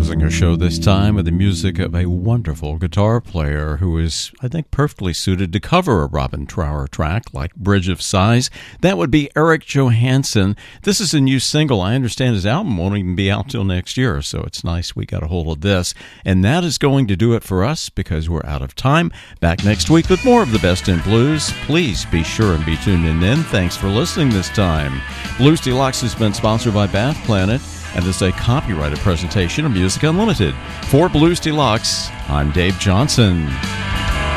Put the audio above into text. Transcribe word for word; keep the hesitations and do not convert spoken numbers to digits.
closing our show this time with the music of a wonderful guitar player who is, I think, perfectly suited to cover a Robin Trower track like Bridge of Sighs. That would be Eric Johansson. This is a new single. I understand his album won't even be out till next year, so it's nice we got a hold of this. And that is going to do it for us because we're out of time. Back next week with more of the Best in Blues. Please be sure and be tuned in then. Thanks for listening this time. Blues Deluxe has been sponsored by Bath Planet, and this is a copyrighted presentation of Music Unlimited. For Blues Deluxe, I'm Dave Johnson.